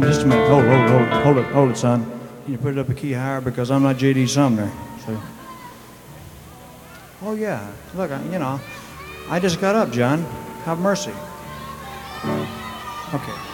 just a minute. Hold it, son. Can you put it up a key higher because I'm not J.D. Sumner. So. Oh yeah, look, I just got up, John. Have mercy. Okay.